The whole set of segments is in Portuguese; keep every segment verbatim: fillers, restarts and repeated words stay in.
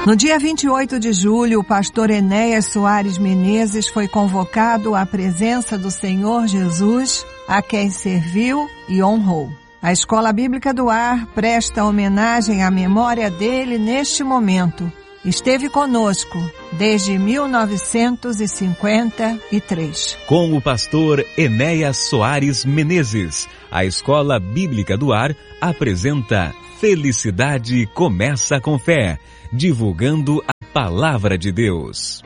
No dia vinte e oito de julho, o pastor Enéas Soares Menezes foi convocado à presença do Senhor Jesus, a quem serviu e honrou. A Escola Bíblica do Ar presta homenagem à memória dele neste momento. Esteve conosco desde mil novecentos e cinquenta e três. Com o pastor Enéas Soares Menezes, a Escola Bíblica do Ar apresenta Felicidade Começa com Fé, divulgando a Palavra de Deus.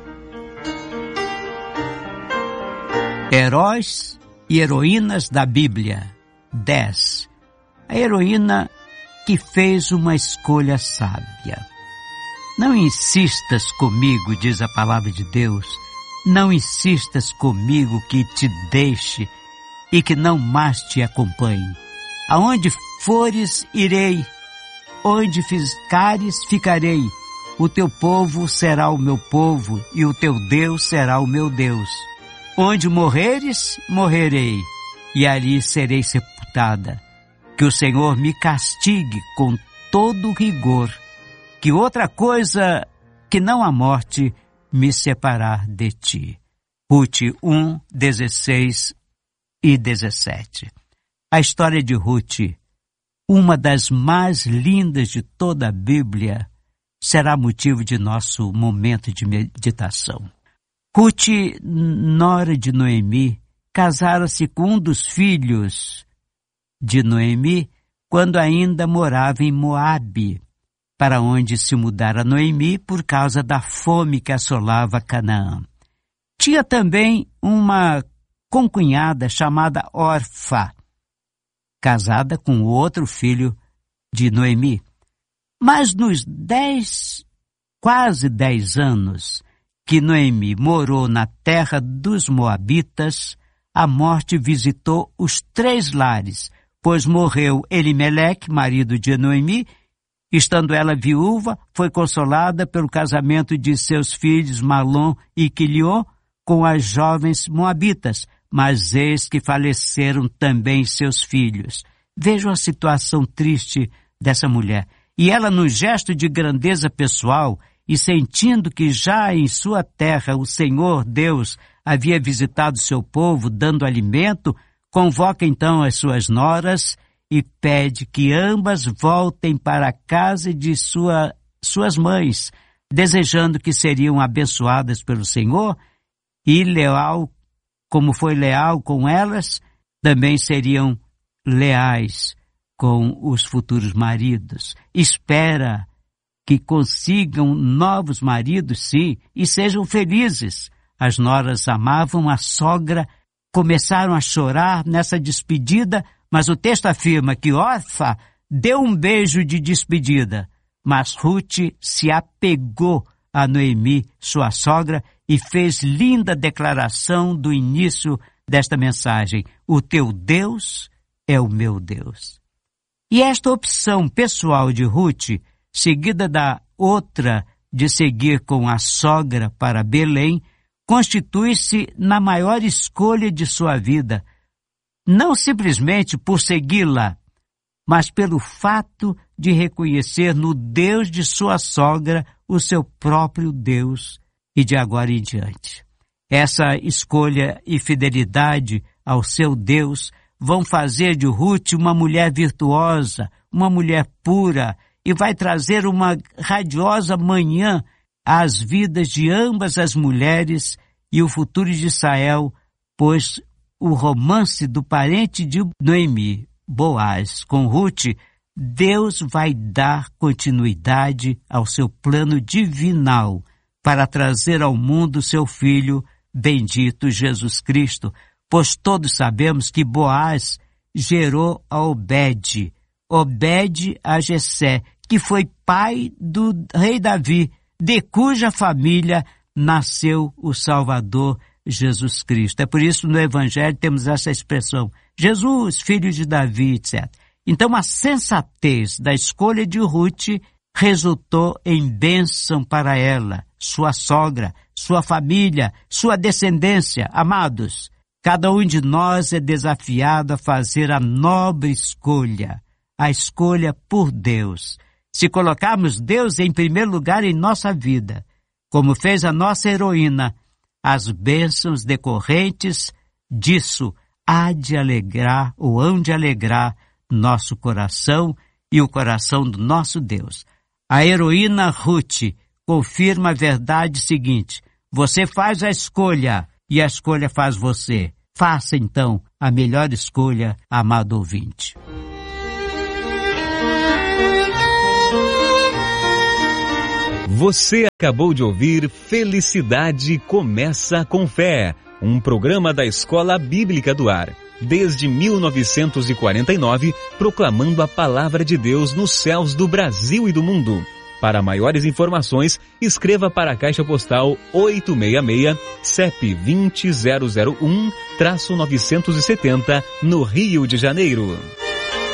Heróis e heroínas da Bíblia. dez. A heroína que fez uma escolha sábia. Não insistas comigo, diz a palavra de Deus, não insistas comigo que te deixe e que não mais te acompanhe. Aonde fores, irei, onde ficares, ficarei. O teu povo será o meu povo e o teu Deus será o meu Deus. Onde morreres, morrerei, e ali serei sepultada. Que o Senhor me castigue com todo rigor, que outra coisa que não a morte me separar de ti. Ruth um, dezesseis e dezessete. A história de Ruth, uma das mais lindas de toda a Bíblia, será motivo de nosso momento de meditação. Ruth, nora de Noemi, casara-se com um dos filhos de Noemi quando ainda morava em Moabe, para onde se mudara Noemi por causa da fome que assolava Canaã. Tinha também uma concunhada chamada Orfa, casada com outro filho de Noemi. Mas nos dez, quase dez anos que Noemi morou na terra dos Moabitas, a morte visitou os três lares, pois morreu Elimeleque, marido de Noemi. Estando ela viúva, foi consolada pelo casamento de seus filhos Malom e Quilion com as jovens moabitas, mas eis que faleceram também seus filhos. Vejam a situação triste dessa mulher. E ela, num gesto de grandeza pessoal, e sentindo que já em sua terra o Senhor Deus havia visitado seu povo, dando alimento, convoca então as suas noras e pede que ambas voltem para a casa de sua, suas mães, desejando que seriam abençoadas pelo Senhor e leal, como foi leal com elas, também seriam leais com os futuros maridos. Espera que consigam novos maridos, sim, e sejam felizes. As noras amavam a sogra, começaram a chorar nessa despedida, mas o texto afirma que Orfa deu um beijo de despedida, mas Ruth se apegou a Noemi, sua sogra, e fez linda declaração do início desta mensagem: o teu Deus é o meu Deus. E esta opção pessoal de Ruth, seguida da outra de seguir com a sogra para Belém, constitui-se na maior escolha de sua vida, não simplesmente por segui-la, mas pelo fato de reconhecer no Deus de sua sogra o seu próprio Deus e de agora em diante. Essa escolha e fidelidade ao seu Deus vão fazer de Ruth uma mulher virtuosa, uma mulher pura, e vai trazer uma radiosa manhã às vidas de ambas as mulheres e o futuro de Israel, pois o romance do parente de Noemi, Boaz, com Ruth, Deus vai dar continuidade ao seu plano divinal para trazer ao mundo seu filho bendito Jesus Cristo, pois todos sabemos que Boaz gerou a Obed, Obed a Jessé, que foi pai do rei Davi, de cuja família nasceu o Salvador Jesus Cristo. É por isso no Evangelho temos essa expressão, Jesus, filho de Davi, etcétera. Então a sensatez da escolha de Ruth resultou em bênção para ela, sua sogra, sua família, sua descendência. Amados, cada um de nós é desafiado a fazer a nobre escolha, a escolha por Deus. Se colocarmos Deus em primeiro lugar em nossa vida, como fez a nossa heroína, as bênçãos decorrentes disso há de alegrar ou hão de alegrar nosso coração e o coração do nosso Deus. A heroína Ruth confirma a verdade seguinte: você faz a escolha e a escolha faz você. Faça então a melhor escolha, amado ouvinte. Você acabou de ouvir Felicidade Começa com Fé, um programa da Escola Bíblica do Ar. Desde mil novecentos e quarenta e nove, proclamando a palavra de Deus nos céus do Brasil e do mundo. Para maiores informações, escreva para a Caixa Postal oitocentos e sessenta e seis, C E P vinte mil um, novecentos e setenta, no Rio de Janeiro.